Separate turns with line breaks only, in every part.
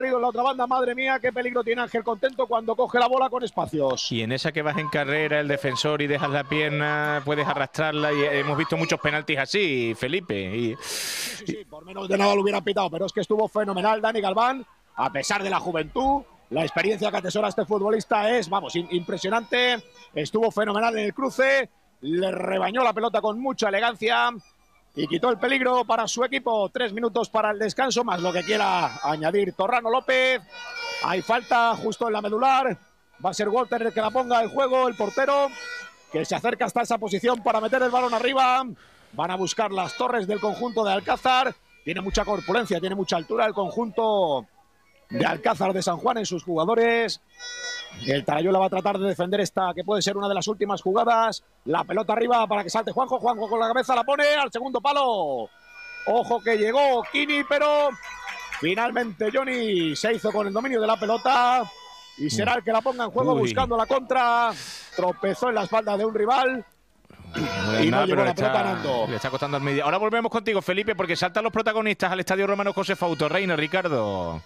en la otra banda, madre mía, qué peligro tiene Ángel Contento cuando coge la bola con espacios.
Y en esa que vas en carrera, el defensor y dejas la pierna, puedes arrastrarla, y hemos visto muchos penaltis así, Felipe.
Sí, por menos de nada lo hubiera pitado, pero es que estuvo fenomenal Dani Galván, a pesar de la juventud. La experiencia que atesora este futbolista es, vamos, impresionante. Estuvo fenomenal en el cruce, le rebañó la pelota con mucha elegancia y quitó el peligro para su equipo. 3 minutos para el descanso, más lo que quiera añadir Torrano López. Hay falta justo en la medular. Va a ser Walter el que la ponga en juego, el portero, que se acerca hasta esa posición para meter el balón arriba. Van a buscar las torres del conjunto de Alcázar. Tiene mucha corpulencia, tiene mucha altura el conjunto de Alcázar de San Juan en sus jugadores. El Talayuela va a tratar de defender esta, que puede ser una de las últimas jugadas. La pelota arriba para que salte Juanjo. Juanjo con la cabeza la pone al segundo palo. Ojo que llegó Kini, pero finalmente Johnny se hizo con el dominio de la pelota y será el que la ponga en juego buscando la contra. Tropezó en la espalda de un rival. Y no llegó la pelota a Nando.
Le está costando al medio. Ahora volvemos contigo, Felipe, porque saltan los protagonistas al Estadio Romano José Fauto. Reina, Ricardo.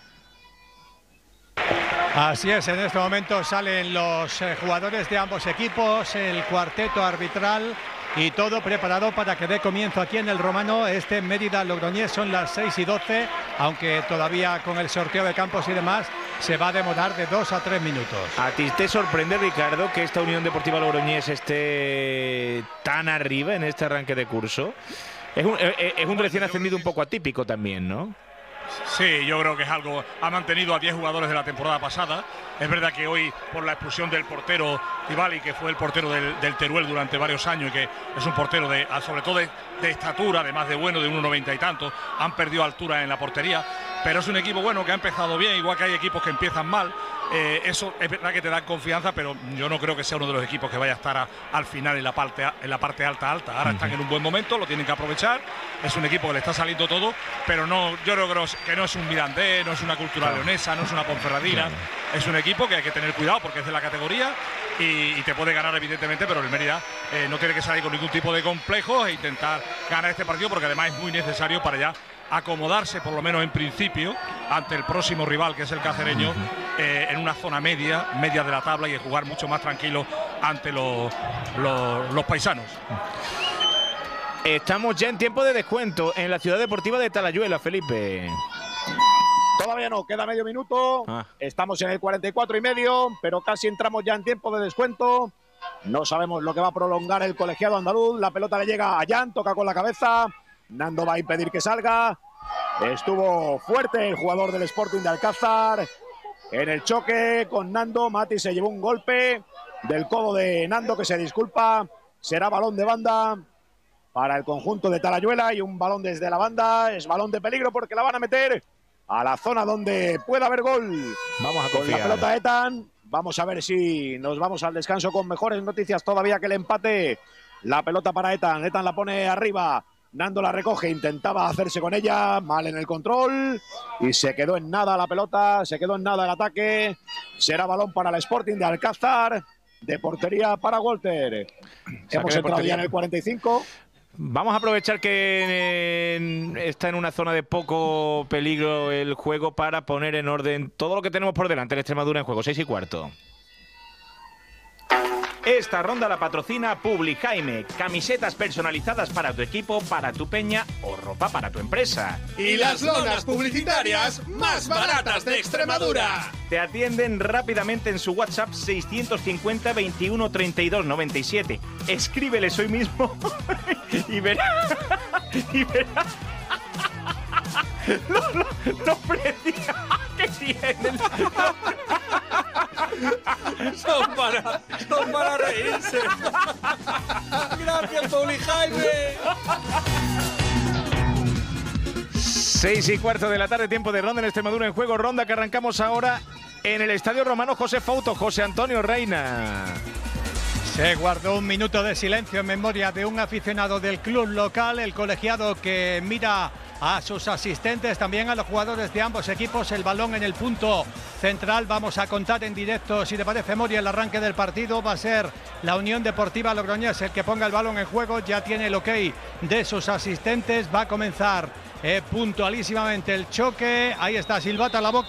Así es, en este momento salen los jugadores de ambos equipos, el cuarteto arbitral y todo preparado para que dé comienzo aquí en el Romano este Mérida-Logroñés. Son las 6:12, aunque todavía con el sorteo de campos y demás se va a demorar de 2 a 3 minutos.
¿A ti te sorprende, Ricardo, que esta Unión Deportiva Logroñés esté tan arriba en este arranque de curso? Es un recién ascendido un poco atípico también, ¿no?
Sí, yo creo que es algo. Ha mantenido a 10 jugadores de la temporada pasada. Es verdad que hoy, por la expulsión del portero Tibali, que fue el portero del Teruel durante varios años y que es un portero sobre todo de estatura, además de bueno, de 1,90 y tanto, han perdido altura en la portería. Pero es un equipo bueno que ha empezado bien, igual que hay equipos que empiezan mal. Eso es verdad que te dan confianza, pero yo no creo que sea uno de los equipos que vaya a estar al final en la parte alta. Ahora están en un buen momento, lo tienen que aprovechar. Es un equipo que le está saliendo todo, pero no, yo creo que no es un Mirandés, no es una Cultural Leonesa, no es una Ponferradina. Es un equipo que hay que tener cuidado porque es de la categoría y te puede ganar evidentemente, pero el Mérida no tiene que salir con ningún tipo de complejos e intentar ganar este partido, porque además es muy necesario para ya acomodarse, por lo menos en principio, ante el próximo rival, que es el cacereño, en una zona media de la tabla, y jugar mucho más tranquilo ante los paisanos.
Estamos ya en tiempo de descuento en la Ciudad Deportiva de Talayuela, Felipe.
Todavía no, queda medio minuto. Estamos en el 44,5, pero casi entramos ya en tiempo de descuento. No sabemos lo que va a prolongar el colegiado andaluz. La pelota le llega a Jan, toca con la cabeza. Nando va a impedir que salga. Estuvo fuerte el jugador del Sporting de Alcázar en el choque con Nando. Mati se llevó un golpe del codo de Nando, que se disculpa. Será balón de banda para el conjunto de Talayuela y un balón desde la banda. Es balón de peligro porque la van a meter a la zona donde pueda haber gol.
Vamos a
confiar. Con la pelota Etan. Vamos a ver si nos vamos al descanso con mejores noticias todavía que el empate. La pelota para Etan. Etan la pone arriba. Nando la recoge, intentaba hacerse con ella, mal en el control y se quedó en nada la pelota, se quedó en nada el ataque. Será balón para el Sporting de Alcázar, de portería para Walter. Hemos entrado ya en el 45.
Vamos a aprovechar que está en una zona de poco peligro el juego para poner en orden todo lo que tenemos por delante en Extremadura en juego. 6:15. Esta ronda la patrocina Publijaime, camisetas personalizadas para tu equipo, para tu peña o ropa para tu empresa.
Y las lonas publicitarias más baratas de Extremadura.
Te atienden rápidamente en su WhatsApp 650 21 32 97. Escríbeles hoy mismo y verás los precios que tienen.
Son para reírse. Gracias, Publijaime.
6:15 de la tarde, tiempo de ronda en Extremadura en juego. Ronda que arrancamos ahora en el Estadio Romano José Fauto. José Antonio Reina.
Se guardó un minuto de silencio en memoria de un aficionado del club local, el colegiado que mira a sus asistentes, también a los jugadores de ambos equipos. El balón en el punto central. Vamos a contar en directo, si te parece, Mori, el arranque del partido. Va a ser la Unión Deportiva Logroñés el que ponga el balón en juego. Ya tiene el ok de sus asistentes. Va a comenzar puntualísimamente el choque. Ahí está, silbata la boca.